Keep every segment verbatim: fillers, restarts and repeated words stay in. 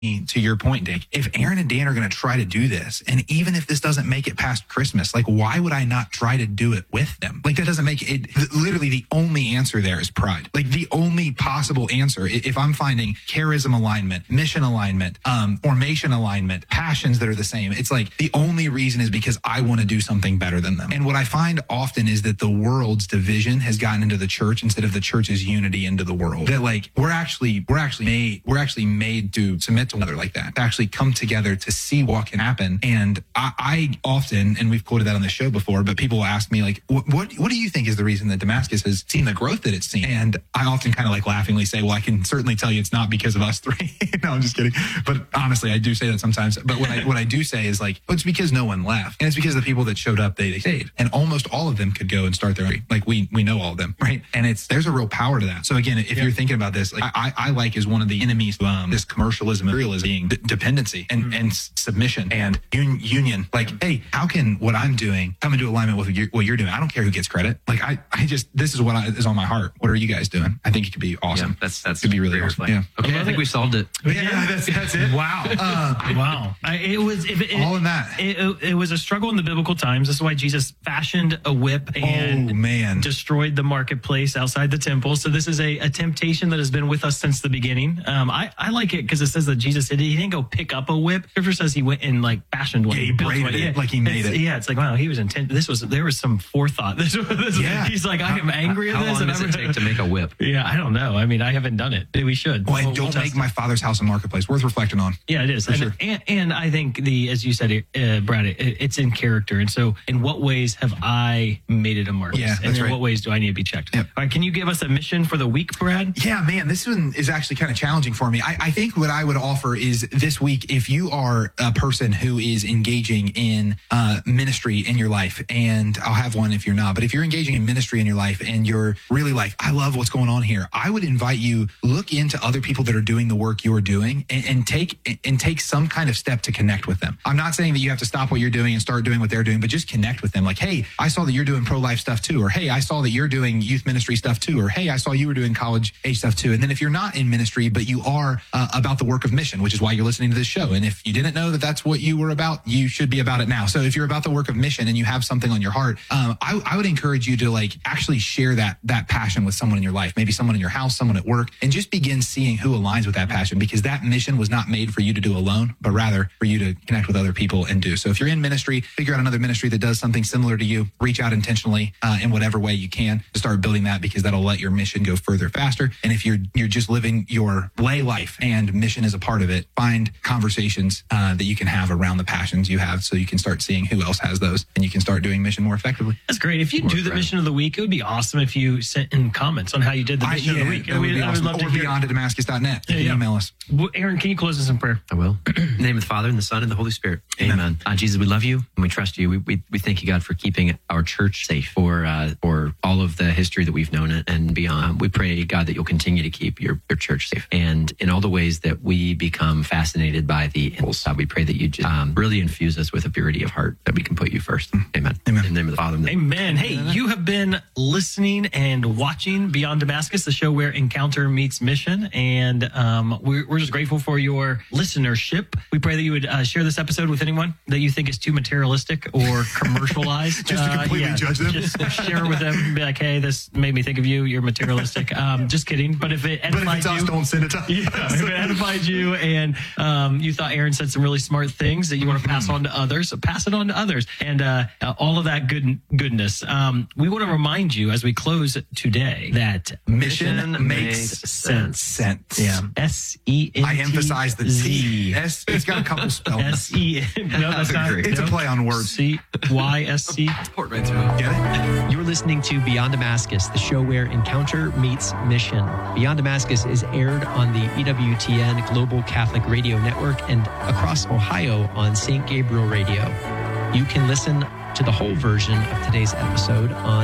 to your point, Dick, if Aaron and Dan are going to try to do this, and even if this doesn't make it past Christmas, like, why would I not try to do it with them? Like, that doesn't make it, literally the only answer there is pride. Like, the only possible answer, if I'm finding charism alignment, mission alignment, um, formation alignment, passions that are the same, it's like the only reason is because I want to do something better than them. And what I find often is that the world's division has gotten into the church instead of the church's unity into the world. That, like, we're actually, we're actually made, we're actually made to submit to one another like that, to actually come together to see what can happen. And I, I often, and we've quoted that on the show before, but people will ask me, like, what, what, what do you think is the reason that Damascus has seen the growth that it's seen? And I often kind of like laughingly say, well, I can certainly tell you it's not because of us three. No, I'm just kidding. But honestly, I do say that sometimes. But what I, what I do say is, like, oh, it's because no one left. And it's because the people that showed up, they, they stayed. And almost all of them could go and start their own. Like, we, we know all of them, right? And it's, there's a real power to that. So again, if yeah. you're thinking about this, like, I, I like is one of the enemies of um, this commercialism, materialism being d- dependency and, mm-hmm. and submission and un- union. Like, yeah. hey, how can what I'm doing come into alignment with your, what you're doing? I don't care who gets credit. Like, I, I just, this is what I, is on my heart. What are you guys doing? I think it could be awesome. Yeah, that's, that's could be really awesome. Yeah. Okay, I think we solved it. Yeah, yeah that's, that's it. Wow. Uh, wow. I, it was, it, it, all in that. It, it, it was a struggle in the biblical times. This is why Jesus fashioned a whip and oh, man. destroyed the marketplace outside the temple. So this is a, a temptation that has been with us since the beginning. Um, I, I like it because it says that Jesus did, he didn't go pick up a whip. Scripture says he went and like fashioned one. Yeah, he braided it yeah. like he made it's, it. Yeah, it's like, wow, he was intent. This was, there was some forethought. This, this, yeah. He's like, I am angry at how this. How long and does I'm, it take to make a whip? Yeah, I don't know. I mean, I haven't done it. We should. Well, and we'll, don't we'll make my father's house a marketplace. Worth reflecting on. Yeah, it is. And, sure. and, and I think the, as you said, uh, Brad, it, it's in character. And so in what ways have I made it a market? Yeah, and in right. what ways do I need to be checked? Yep. All right, can you give us a mission for the week, Brad? Yeah, man, this one is actually kind of challenging for me. I, I think what I would offer is this week, if you are a person who is engaging in uh, ministry in your life, and I'll have one if you're not, but if you're engaging in ministry in your life and you're really like, I love what's going on here, I would invite you, look into other people that are doing the work you're doing and, and take and take some kind of step to connect with them. I'm not saying that you have to stop what you're doing and start doing what they're doing, but just connect with them. Like, hey, I saw that you're doing pro-life stuff too, or hey, I saw that you're doing youth ministry stuff too, or hey, I saw you were doing college age stuff too. And then if you're not in ministry, but you are uh, about the work of mission, which is why you're listening to this show. And if you didn't know that that's what you were about, you should be about it now. So if you're about the work of mission and you have something on your heart, um, I, I would encourage you to like actually share that that passion with someone in your life, maybe someone in your house, someone at work, and just begin seeing who aligns with that passion, because that mission was not made for you to do alone, but rather for you to connect with other people and do. So if you're in ministry, figure out another ministry that does something similar to you, reach out intentionally uh, in whatever way you can to start building that, because that'll let your mission go further faster. And if you're you're just living your lay life and mission is a part of it, find conversations uh, that you can have around the passions you have, so you can start seeing who else has those and you can start doing mission more effectively. That's great. If you More do the friend. mission of the week, it would be awesome if you sent in comments on how you did the mission I, yeah, of the week. That would be I awesome. would love or to hear. beyond at damascus dot net. Yeah, You yeah. can email us. Well, Aaron, can you close us in prayer? I will. In the name of the Father, and the Son, and the Holy Spirit. Amen. Amen. Uh, Jesus, we love you and we trust you. We, we we thank you, God, for keeping our church safe for uh, for all of the history that we've known it and beyond. We pray, God, that you'll continue to keep your, your church safe. And in all the ways that we become fascinated by the impulse, God, we pray that you just um, really infuse us with a purity of heart, that we can put you first. Amen. Amen. In the name of the Father. And the Amen. Hey, you have been listening and watching Beyond Damascus, the show where encounter meets mission. And um, we're, we're just grateful for your listenership. We pray that you would uh, share this episode with anyone that you think is too materialistic or commercialized. Just to completely uh, yeah, judge them. Just share it with them and be like, hey, this made me think of you. You're materialistic. Um, just kidding. But if it But if edified it's us, you, don't send it to us. yeah, if it edified you and um, you thought Aaron said some really smart things that you want to pass on to others, so pass it on to others. And uh, uh, all of that good goodness. Um, we want to remind you as we close today that Mission, mission makes sense. sense. Yeah. S E N T I emphasize the T. S, it's got a couple spells. S E No, that's not. It's a no. play on words. C Y S C. Right to it. Get it? You're listening to Beyond Damascus, the show where encounter meets mission. Beyond Damascus is aired on the E W T N Global Catholic Radio Network and across Ohio on Saint Gabriel Radio. You can listen to the whole version of today's episode on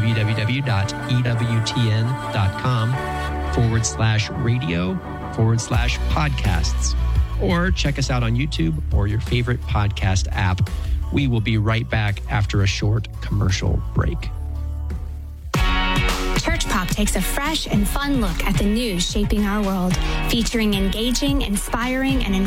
www.ewtn.com forward slash radio forward slash podcasts. Or check us out on YouTube or your favorite podcast app. We will be right back after a short commercial break. Church Pop takes a fresh and fun look at the news shaping our world, featuring engaging, inspiring, and